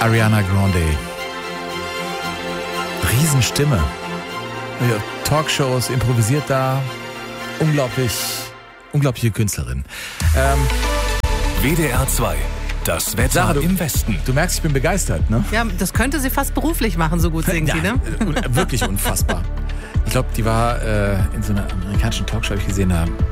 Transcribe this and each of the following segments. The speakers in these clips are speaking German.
Ariana Grande. Riesenstimme. Talkshows, improvisiert da. Unglaubliche Künstlerin. WDR 2. Das Wetter Sarah, im Westen. Du merkst, ich bin begeistert, ne? Ja, das könnte sie fast beruflich machen, so gut singt sie, ne? Wirklich unfassbar. Ich glaube, die war in so einer amerikanischen Talkshow, habe ich gesehen,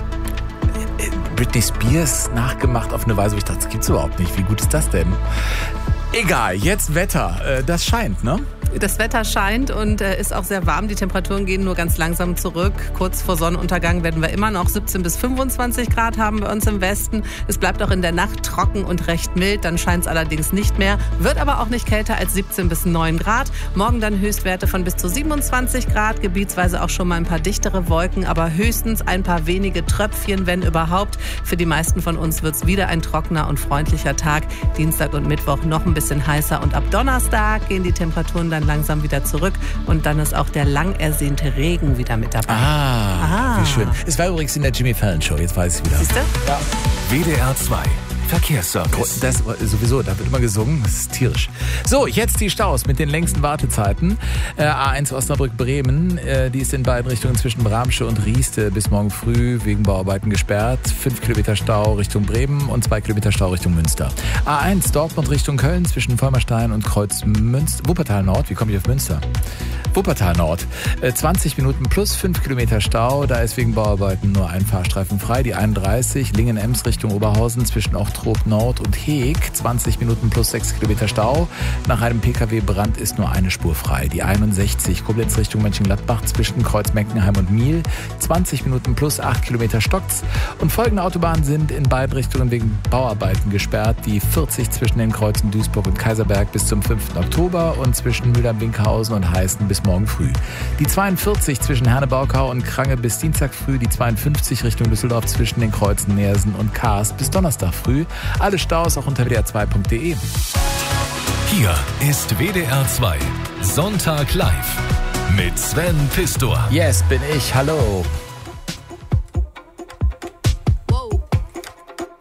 Britney Spears nachgemacht auf eine Weise, wo ich dachte, das gibt's überhaupt nicht. Wie gut ist das denn? Egal, jetzt Wetter. Das scheint, ne? Das Wetter scheint und ist auch sehr warm. Die Temperaturen gehen nur ganz langsam zurück. Kurz vor Sonnenuntergang werden wir immer noch 17 bis 25 Grad haben bei uns im Westen. Es bleibt auch in der Nacht trocken und recht mild. Dann scheint es allerdings nicht mehr. Wird aber auch nicht kälter als 17 bis 9 Grad. Morgen dann Höchstwerte von bis zu 27 Grad. Gebietsweise auch schon mal ein paar dichtere Wolken, aber höchstens ein paar wenige Tröpfchen, wenn überhaupt. Für die meisten von uns wird es wieder ein trockener und freundlicher Tag. Dienstag und Mittwoch noch ein bisschen heißer und ab Donnerstag gehen die Temperaturen dann langsam wieder zurück und dann ist auch der lang ersehnte Regen wieder mit dabei. Wie schön. Es war übrigens in der Jimmy Fallon Show, jetzt weiß ich wieder. Siehst du? Ja. WDR 2. Verkehrsservice. Das sowieso, da wird immer gesungen, das ist tierisch. So, jetzt die Staus mit den längsten Wartezeiten. A1 Osnabrück-Bremen, die ist in beiden Richtungen zwischen Bramsche und Rieste bis morgen früh wegen Bauarbeiten gesperrt. 5 Kilometer Stau Richtung Bremen und 2 Kilometer Stau Richtung Münster. A1 Dortmund Richtung Köln zwischen Vollmerstein und Kreuz Münster. Wuppertal Nord, wie komme ich auf Münster? Wuppertal Nord. 20 Minuten plus 5 Kilometer Stau. Da ist wegen Bauarbeiten nur ein Fahrstreifen frei. Die 31 Lingen-Ems Richtung Oberhausen zwischen Ochtrop Nord und Heeg. 20 Minuten plus 6 Kilometer Stau. Nach einem Pkw-Brand ist nur eine Spur frei. Die 61 Koblenz Richtung Mönchengladbach zwischen Kreuz Meckenheim und Miel. 20 Minuten plus 8 Kilometer stockt's. Und folgende Autobahnen sind in beiden Richtungen wegen Bauarbeiten gesperrt. Die 40 zwischen den Kreuzen Duisburg und Kaiserberg bis zum 5. Oktober und zwischen Mülheim-Winkhausen und Heißen bis morgen früh. Die 42 zwischen Herne-Baukau und Krange bis Dienstag früh. Die 52 Richtung Düsseldorf zwischen den Kreuzen Neersen und Kaas bis Donnerstag früh. Alle Staus auch unter wdr2.de. Hier ist WDR 2. Sonntag live. Mit Sven Pistor. Yes, bin ich. Hallo.